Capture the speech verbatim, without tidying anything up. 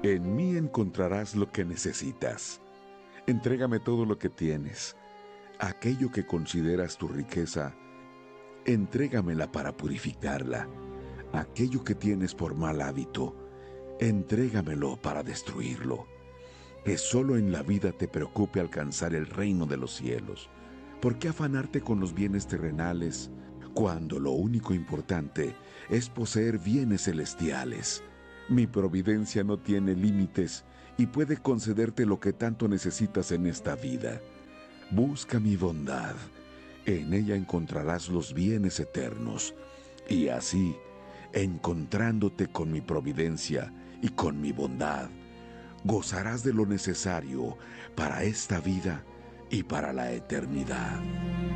En mí encontrarás lo que necesitas. Entrégame todo lo que tienes. Aquello que consideras tu riqueza, entrégamela para purificarla. Aquello que tienes por mal hábito, entrégamelo para destruirlo. Que solo en la vida te preocupe alcanzar el reino de los cielos. ¿Por qué afanarte con los bienes terrenales cuando lo único importante es poseer bienes celestiales? Mi providencia no tiene límites y puede concederte lo que tanto necesitas en esta vida. Busca mi bondad, en ella encontrarás los bienes eternos, y así, encontrándote con mi providencia y con mi bondad, gozarás de lo necesario para esta vida y para la eternidad.